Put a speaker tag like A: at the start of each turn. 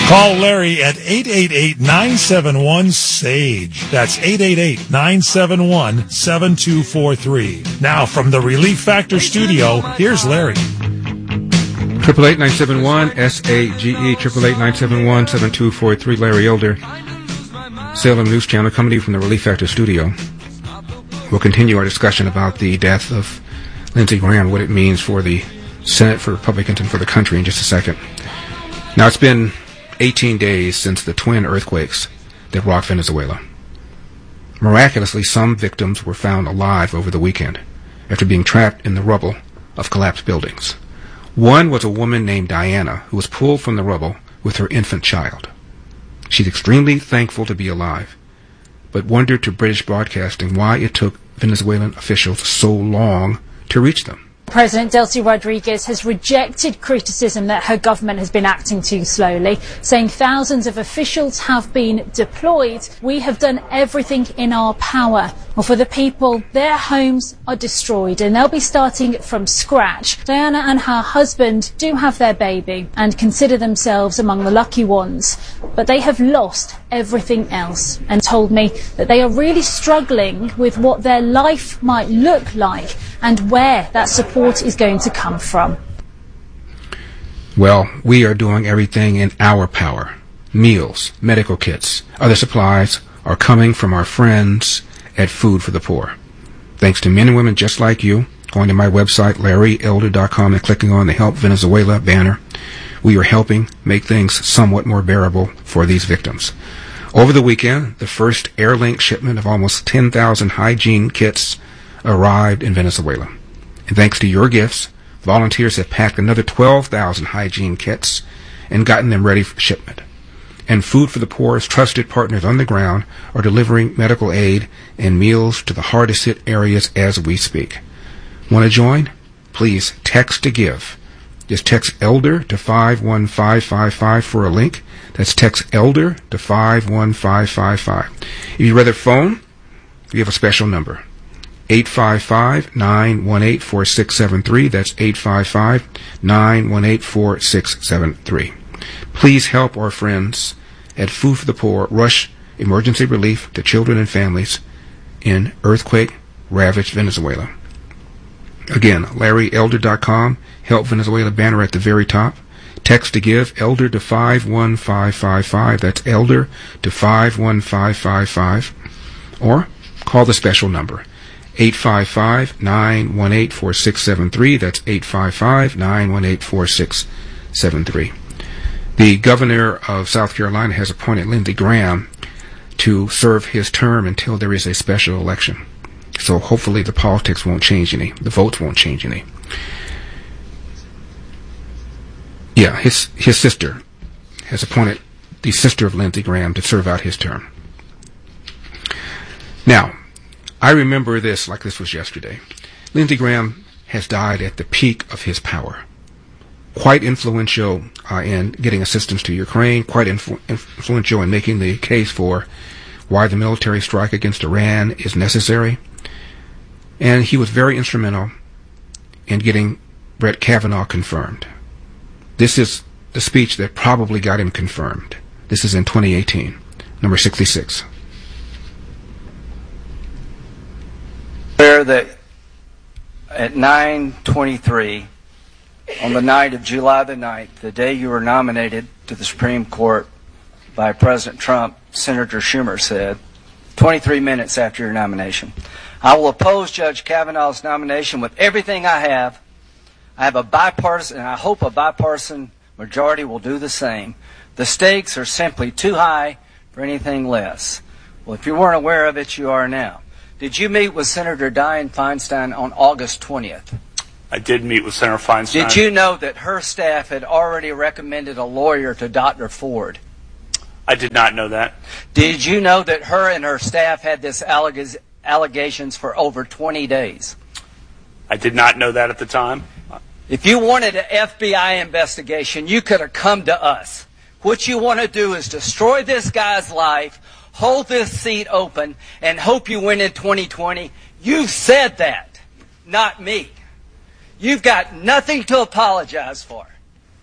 A: Call Larry at 888-971-SAGE. That's 888-971-7243. Now, from the Relief Factor studio, here's Larry.
B: 888-971-SAGE, 888-971-7243. Larry Elder, Salem News Channel, coming to you from the Relief Factor studio. We'll continue our discussion about the death of Lindsey Graham, what it means for the Senate, for Republicans, and for the country in just a second. Now, it's been 18 days since the twin earthquakes that rocked Venezuela. Miraculously, some victims were found alive over the weekend after being trapped in the rubble of collapsed buildings. One was a woman named Diana who was pulled from the rubble with her infant child. She's extremely thankful to be alive, but wondered to British Broadcasting why it took Venezuelan officials so long to reach them.
C: President Delcy Rodriguez has rejected criticism that her government has been acting too slowly, saying thousands of officials have been deployed. We have done everything in our power. Well, for the people, their homes are destroyed and they'll be starting from scratch. Diana and her husband do have their baby and consider themselves among the lucky ones, but they have lost everything else and told me that they are really struggling with what their life might look like and where that support is going to come from.
B: Well, we are doing everything in our power. Meals, medical kits, other supplies are coming from our friends at Food for the Poor. Thanks to men and women just like you, going to my website, LarryElder.com, and clicking on the Help Venezuela banner, we are helping make things somewhat more bearable for these victims. Over the weekend, the first Airlink shipment of almost 10,000 hygiene kits arrived in Venezuela. And thanks to your gifts, volunteers have packed another 12,000 hygiene kits and gotten them ready for shipment. And Food for the Poor's trusted partners on the ground are delivering medical aid and meals to the hardest hit areas as we speak. Want to join? Please text to give. Just text ELDER to 51555 for a link. That's text ELDER to 51555. If you'd rather phone, we have a special number. 855-918-4673. That's 855-918-4673. Please help our friends at Food for the Poor rush emergency relief to children and families in earthquake-ravaged Venezuela. Again, LarryElder.com, Help Venezuela banner at the very top. Text to give, ELDER to 51555. That's ELDER to 51555. Or call the special number, 855-918-4673. That's 855-918-4673. The governor of South Carolina has appointed Lindsey Graham to serve his term until there is a special election. So hopefully the politics won't change any. The votes won't change any. Yeah, his sister has appointed the sister of Lindsey Graham to serve out his term. Now, I remember this like this was yesterday. Lindsey Graham has died at the peak of his power. Quite influential in getting assistance to Ukraine, quite influential in making the case for why the military strike against Iran is necessary. And he was very instrumental in getting Brett Kavanaugh confirmed. This is the speech that probably got him confirmed. This is in 2018, number 66.
D: That at 9:23 on the night of July the 9th, the day you were nominated to the Supreme Court by President Trump, Senator Schumer said, 23 minutes after your nomination, I will oppose Judge Kavanaugh's nomination with everything I have. I have a bipartisan, and I hope a bipartisan majority will do the same. The stakes are simply too high for anything less. Well, if you weren't aware of it, you are now. Did you meet with Senator Dianne Feinstein on August 20th?
E: I did meet with Senator Feinstein.
D: Did you know that her staff had already recommended a lawyer to Dr. Ford?
E: I did not know that.
D: Did you know that her and her staff had this allegations for over 20 days?
E: I did not know that at the time.
D: If you wanted an FBI investigation, you could have come to us. What you want to do is destroy this guy's life, hold this seat open, and hope you win in 2020. You said that, not me. You've got nothing to apologize for.